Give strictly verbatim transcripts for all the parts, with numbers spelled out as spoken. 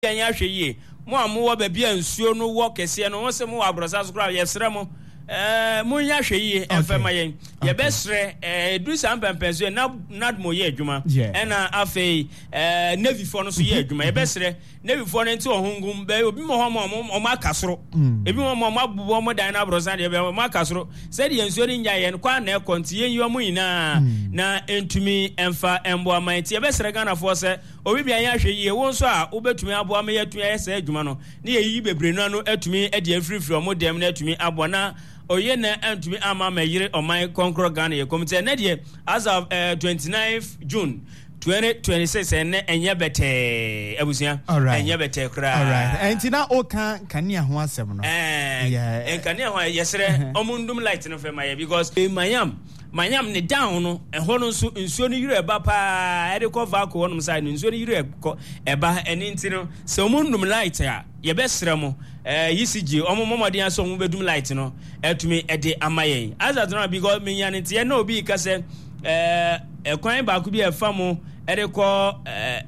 anya hwe ye mo amu wo ba bia nsuo no wo kese no wo se mo abrosa so kra yesre mo eh mo nya hwe ye enfema yen ye besre eh du sam pempenso na nad mo ye adwuma ena afei eh navy fo no so ye adwuma ye besre navy fo no nti ohungum be obi mo ho mo mo makasoro ebi mo mo mabubo mo dan na abrosa de be mo makasoro se de nsuo ni nya ye kwa na ekonti ye yiwa mo nyina na entumi emfa embo amanti ye besre Ghana fo se obi bia nya hwe ye wo nso a obetumi abo ama ye tun ye se adwuma no ne ye yi bebre no no atumi e de afrifri omo dem na atumi abo na oye na antumi ama mayire oman konkro Ghana ye committee na de as of uh, twenty-ninth June twenty twenty-six ene enye bete abusia enye bete kra alright entina o kan kania ho asem no eh en kania ho yesre omundum light no fe maye because mayam manyam ne down no ehɔ no nso nsuo no yire eba pa ede kɔ va ko no side nsuo no yire eba eni ntino se omundum light a ye besrɛ mo eh yisigi omo momɔden aso mo bedum light no etumi ede amayen azat no because me yan ntie na obi ka se eh ekwan ba ku bi efa mo ede kɔ eh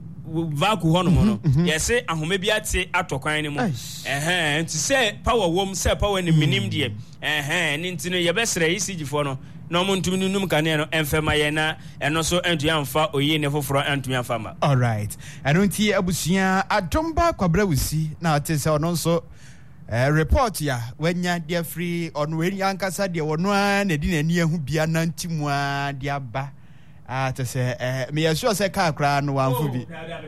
vaku hono mono yese ahome bi ate atokwan ne mo eh nti se power wom se power ne minim de eh ni ntino ye besrɛ yisigi fo no no muntu num kane no enfema ye na eno so entu amfa oyi ne foforo entu amfa ma all right eno nti abusua adomba kwabra wusi na atese ono nso eh report ya wanya dia free ono we ankasa de wono a na di na ni ahu bia na ntimu a de aba ah to say eh me yasho say car kra no wanfo bi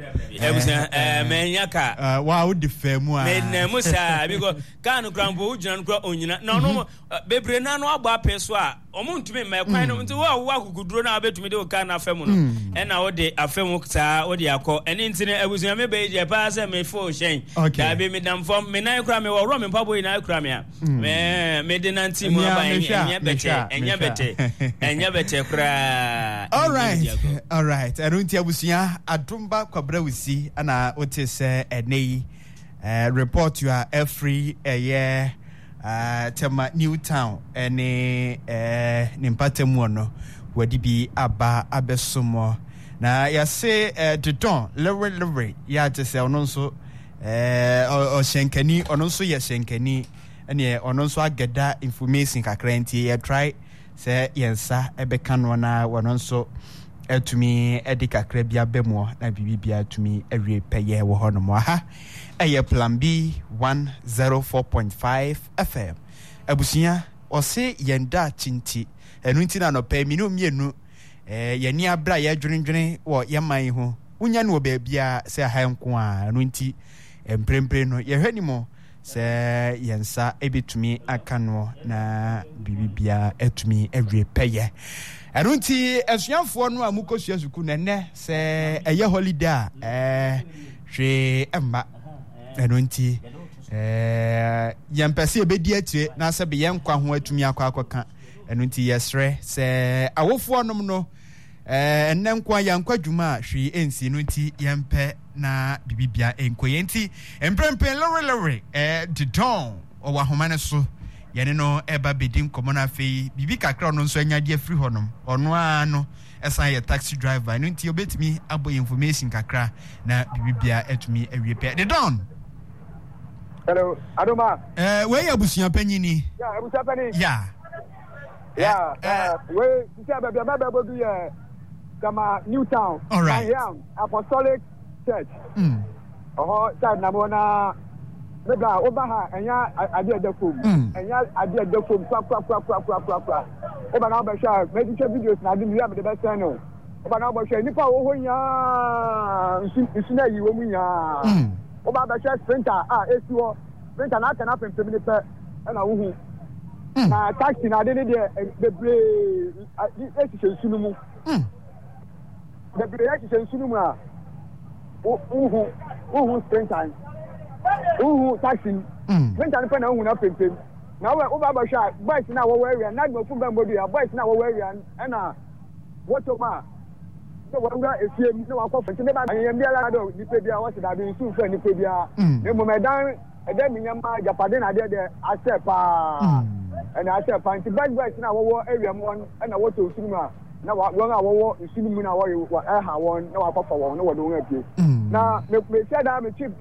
abusua eh menya ka wa wo defemu a me na musa because car no kra mbo ujina no kra onyina na no bebre na no agba peso a omo ntumi me kwan no nti wo wo akukuduro na abetumi de car na afemu no e na wo de afemu ta wo de akọ eni ntine abusua me be je pa say me fo shen da be me dam fom me na kra me wo ro me pabo na kra me a me me de nanti mu aba enya bete enya bete enya bete kra all right all right I don't hear busia adomba kwabra wusi ana ote se enei uh, report you are every a year uh, tema Newtown ene uh, nimpatemu no wadi bi aba abesomo na ya se uh, the don lewe lewe ya te se ono nso eh uh, o shenkani ono nso ye shenkani ene ono nso ageda information kakra nti ya try se yensa ebeka no na wono nso etumi edika kakra bia bemo na bibia tumi awie peye wo hono mo ha eye plan B one oh four point five F M abusia ose yenda chinti enu nti na no pe mi no mienu eh yeni abra ye dwendwene wo yeman ho unya no ba bia se ha nko a enu nti emprempre no ye hwani mo se yensa ebetumi aka no na bibia etumi awie peye enu nti asuafo no amukosua suku nene se eye holiday eh hwe emma enu nti eh yempese ebedi atire na se be yenkwa ho atumi akwa akoka enu nti yesre se awofo nom no eh ennenkwa yankwa dwuma hwe ensi enu nti yempe na bibibia enkoye nti emprempen lore lore eh the don o wa homane so yene no eba bedin komona fei bibi kakra no nso anyade free honom ono a no esa ye taxi driver enu nti obetimi abo information kakra na bibibia etumi awie the don. Hello, Adoma. Eh, where you busia panyini? Yeah, busia pani. Yeah. Yeah, uh, we busia baby baby do yeah. Kama Newtown. All right. I am Apostolic Church. Mm. Oh, sad na bona. Mebla oba ha enya ade ade fom. Enya ade ade fom kwa kwa kwa kwa kwa kwa kwa. Oba na oba sha, me di videos na ade mi am de best no. Oba na oba sha nipa wo ho nya. Nsi na yi wo mu nya. Mm. Oba ba share sprinter ah esiwo sprinter na aka na pempem ni pe na wo hu na taxi na de ne de bebre esi sensunu mu mm bebre esi sensunu mu a wo hu wo hu sprinter wo hu taxi sprinter ni pe na hu na pempem na wo oba ba share boys na wo area na gbo fun ba mbodu ya boys na wo area na what ma so wanga efiem no akọ fenti me ba yem bia la do ni pe bia wo se da bi su fa ni pe bia ne mo medan eda mi nyama japade na de de asepa and asepa nti bad boys na wo area mo na wo to sunu ma na wo nga wo sunu mu na wo e ha won na wo akọ fa won na wo do nga pie na me me say that me chief